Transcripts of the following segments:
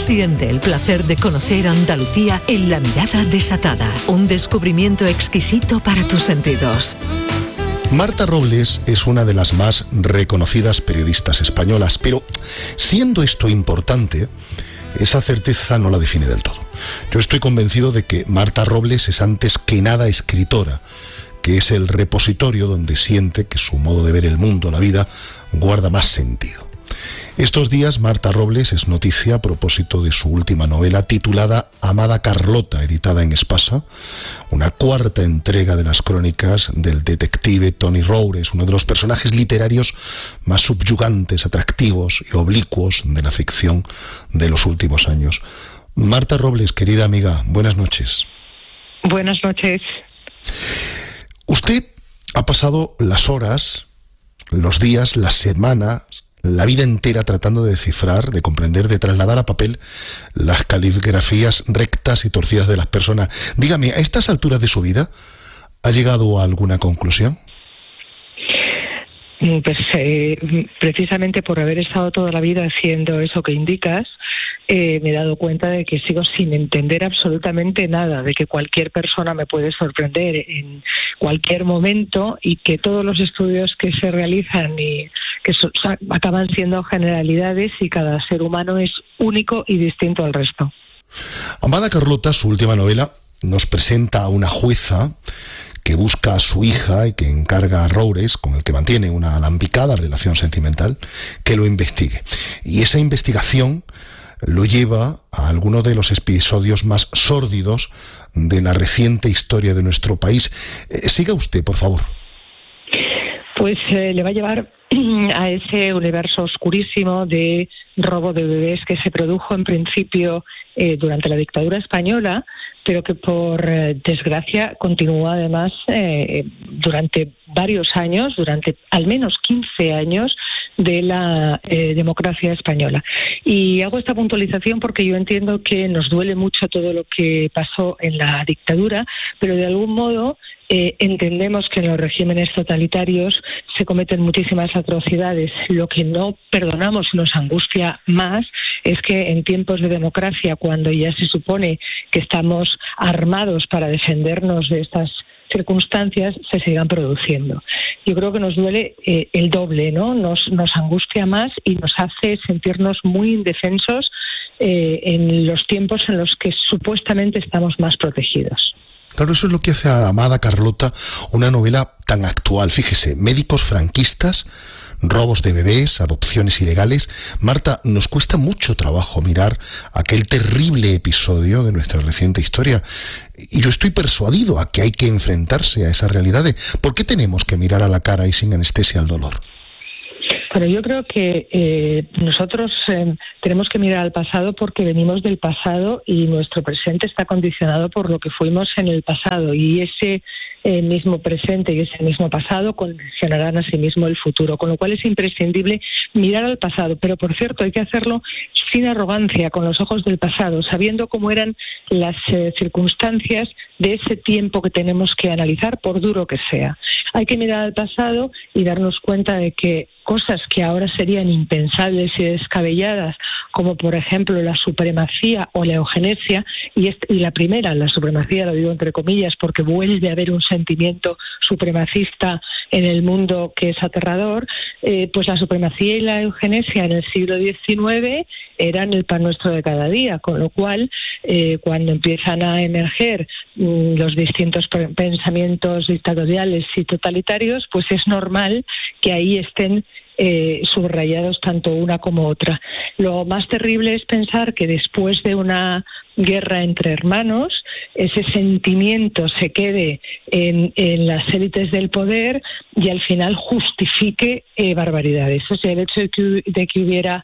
Siente el placer de conocer Andalucía en La Mirada Desatada. Un descubrimiento exquisito para tus sentidos. Marta Robles es una de las más reconocidas periodistas españolas, pero siendo esto importante, esa certeza no la define del todo. Yo estoy convencido de que Marta Robles es antes que nada escritora, que es el repositorio donde siente que su modo de ver el mundo, la vida, guarda más sentido. Estos días Marta Robles es noticia a propósito de su última novela titulada Amada Carlota, editada en Espasa, una cuarta entrega de las crónicas del detective Tony Roures, uno de los personajes literarios más subyugantes, atractivos y oblicuos de la ficción de los últimos años. Marta Robles, querida amiga, buenas noches. Buenas noches. Usted ha pasado las horas, los días, las semanas, la vida entera tratando de descifrar, de comprender, de trasladar a papel las caligrafías rectas y torcidas de las personas. Dígame, ¿a estas alturas de su vida ha llegado a alguna conclusión? Pues precisamente por haber estado toda la vida haciendo eso que indicas, me he dado cuenta de que sigo sin entender absolutamente nada, de que cualquier persona me puede sorprender en cualquier momento y que todos los estudios que se realizan y que acaban siendo generalidades y cada ser humano es único y distinto al resto. Amada Carlota, su última novela, nos presenta a una jueza que busca a su hija y que encarga a Roures, con el que mantiene una alambicada relación sentimental, que lo investigue. Y esa investigación lo lleva a alguno de los episodios más sórdidos de la reciente historia de nuestro país. Siga usted, por favor. Pues le va a llevar a ese universo oscurísimo de robo de bebés que se produjo en principio durante la dictadura española, pero que por desgracia continúa además durante varios años, durante al menos 15 años de la democracia española. Y hago esta puntualización porque yo entiendo que nos duele mucho todo lo que pasó en la dictadura, pero de algún modo entendemos que en los regímenes totalitarios se cometen muchísimas atrocidades. Lo que no perdonamos y nos angustia más es que en tiempos de democracia, cuando ya se supone que estamos armados para defendernos de estas circunstancias, se sigan produciendo. Yo creo que nos duele el doble, ¿no? Nos angustia más y nos hace sentirnos muy indefensos en los tiempos en los que supuestamente estamos más protegidos. Claro, eso es lo que hace a Amada Carlota una novela tan actual. Fíjese, médicos franquistas, robos de bebés, adopciones ilegales. Marta, nos cuesta mucho trabajo mirar aquel terrible episodio de nuestra reciente historia. Y yo estoy persuadido a que hay que enfrentarse a esas realidades. ¿Por qué tenemos que mirar a la cara y sin anestesia al dolor? Pero yo creo que nosotros tenemos que mirar al pasado porque venimos del pasado y nuestro presente está condicionado por lo que fuimos en el pasado, y ese mismo presente y ese mismo pasado condicionarán a sí mismo el futuro, con lo cual es imprescindible mirar al pasado, pero por cierto hay que hacerlo sin arrogancia, con los ojos del pasado, sabiendo cómo eran las circunstancias de ese tiempo que tenemos que analizar, por duro que sea. Hay que mirar al pasado y darnos cuenta de que cosas que ahora serían impensables y descabelladas, como por ejemplo la supremacía o la eugenesia, y la primera, la supremacía, lo digo entre comillas, porque vuelve a haber un sentimiento supremacista en el mundo que es aterrador, pues la supremacía y la eugenesia en el siglo XIX eran el pan nuestro de cada día, con lo cual cuando empiezan a emerger los distintos pensamientos dictatoriales y totalitarios, pues es normal que ahí estén subrayados tanto una como otra. Lo más terrible es pensar que después de una guerra entre hermanos, ese sentimiento se quede en las élites del poder y al final justifique barbaridades. O sea, el hecho de que hubiera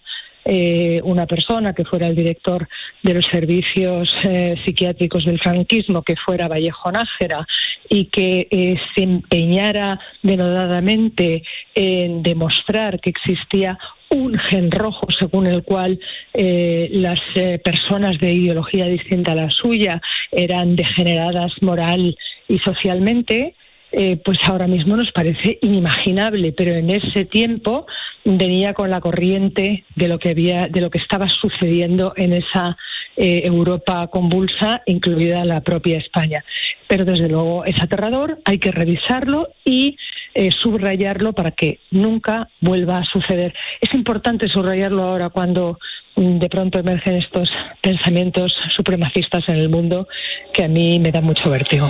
una persona que fuera el director de los servicios psiquiátricos del franquismo, que fuera Vallejo Nájera, y que se empeñara denodadamente en demostrar que existía un gen rojo según el cual las personas de ideología distinta a la suya eran degeneradas moral y socialmente, pues ahora mismo nos parece inimaginable, pero en ese tiempo venía con la corriente de lo que estaba sucediendo en esa Europa convulsa, incluida la propia España. Pero desde luego es aterrador, hay que revisarlo y subrayarlo para que nunca vuelva a suceder. Es importante subrayarlo ahora cuando de pronto emergen estos pensamientos supremacistas en el mundo que a mí me da mucho vértigo.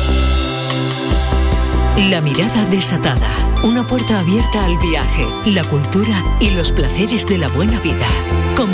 La mirada desatada, una puerta abierta al viaje, la cultura y los placeres de la buena vida. Con